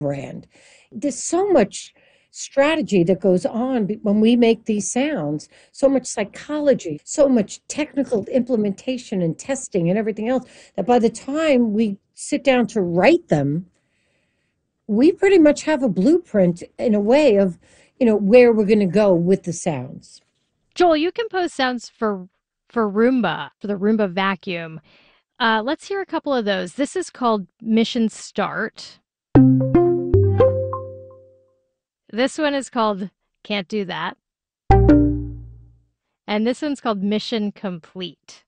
brand. There's so much strategy that goes on when we make these sounds, so much psychology, so much technical implementation and testing and everything else that by the time we sit down to write them, we pretty much have a blueprint in a way of, where we're going to go with the sounds. Joel, you compose sounds for Roomba, for the Roomba vacuum. Let's hear a couple of those. This is called Mission Start. This one is called Can't Do That. And this one's called Mission Complete.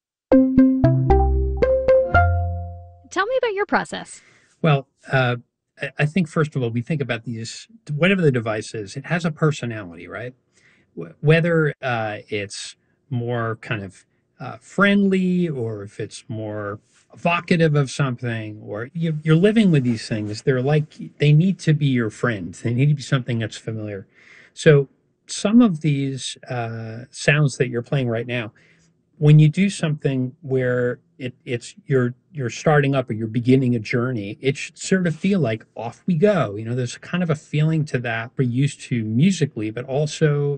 Tell me about your process. Well, I think, first of all, we think about these, whatever the device is, it has a personality, right? Whether it's more kind of friendly, or if it's more evocative of something, or you're living with these things, they need to be your friend. They need to be something that's familiar. So some of these sounds that you're playing right now, when you do something where it's you're starting up or you're beginning a journey, it should sort of feel like off we go. There's kind of a feeling to that we're used to musically, but also,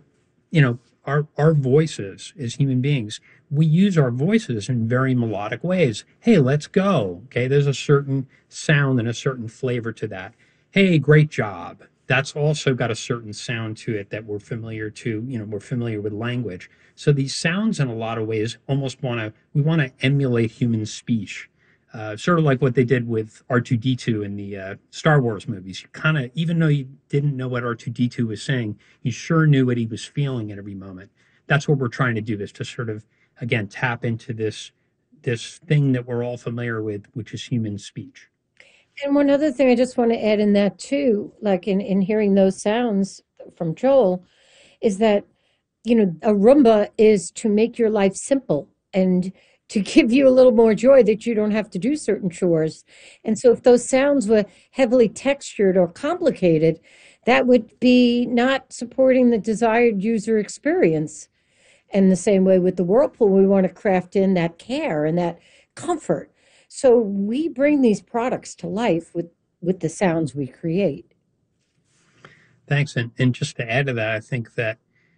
our voices as human beings, we use our voices in very melodic ways. Hey, let's go. Okay, there's a certain sound and a certain flavor to that. Hey, great job. That's also got a certain sound to it that we're familiar to. We're familiar with language. So these sounds, in a lot of ways, we want to emulate human speech, sort of like what they did with R2D2 in the Star Wars movies. You kind of, even though you didn't know what R2D2 was saying, you sure knew what he was feeling at every moment. That's what we're trying to do, is to sort of, again, tap into this thing that we're all familiar with, which is human speech. And one other thing I just want to add in that too, like in hearing those sounds from Joel, is that, a Roomba is to make your life simple and to give you a little more joy that you don't have to do certain chores. And so if those sounds were heavily textured or complicated, that would be not supporting the desired user experience. And the same way with the Whirlpool, we want to craft in that care and that comfort. So we bring these products to life with the sounds we create. Thanks. And just to add to that, I think that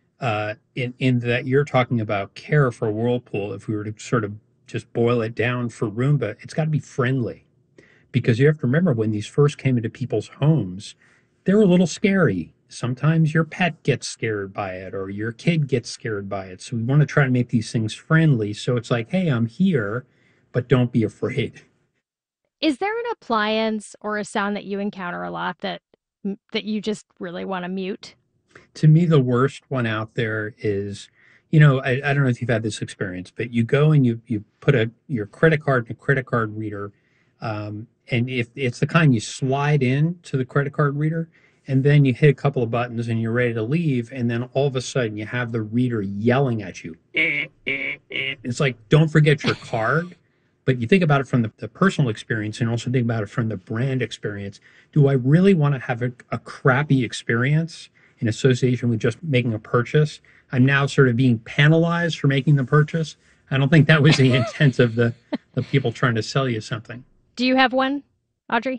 in that you're talking about care for Whirlpool, if we were to sort of just boil it down for Roomba, it's got to be friendly, because you have to remember, when these first came into people's homes, they're a little scary. Sometimes your pet gets scared by it, or your kid gets scared by it. So we want to try to make these things friendly. So it's like, hey, I'm here, but don't be afraid. Is there an appliance or a sound that you encounter a lot that you just really want to mute? To me, the worst one out there is, I don't know if you've had this experience, but you go and you put your credit card in a credit card reader, and if it's the kind you slide in to the credit card reader, and then you hit a couple of buttons and you're ready to leave, and then all of a sudden you have the reader yelling at you. It's like, don't forget your card. But you think about it from the personal experience, and also think about it from the brand experience. Do I really want to have a crappy experience in association with just making a purchase? I'm now sort of being penalized for making the purchase. I don't think that was the intent of the people trying to sell you something. Do you have one, Audrey?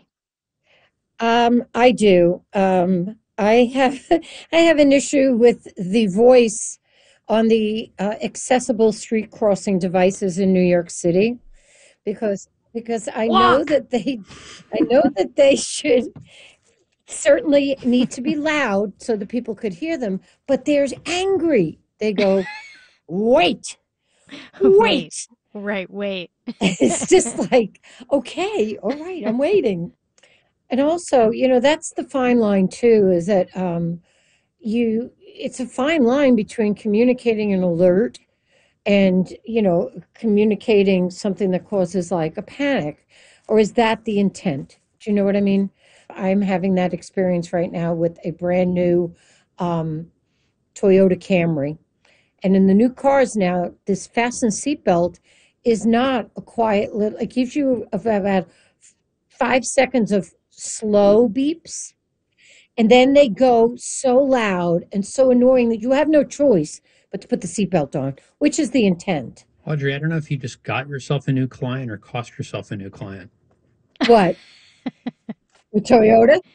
I do. I have I have an issue with the voice on the accessible street crossing devices in New York City, because Walk. I know that they should certainly need to be loud so that people could hear them, but there's angry. They go, wait, Wait. wait. Right, wait. It's just like, okay, all right, I'm waiting. And also, that's the fine line too, is that it's a fine line between communicating an alert and, communicating something that causes like a panic. Or is that the intent? Do you know what I mean? I'm having that experience right now with a brand new um, Toyota Camry. And in the new cars now, this fasten seatbelt is not a quiet little, it gives you about 5 seconds of slow beeps. And then they go so loud and so annoying that you have no choice but to put the seatbelt on, which is the intent. Audrey, I don't know if you just got yourself a new client or cost yourself a new client. What? With Toyota?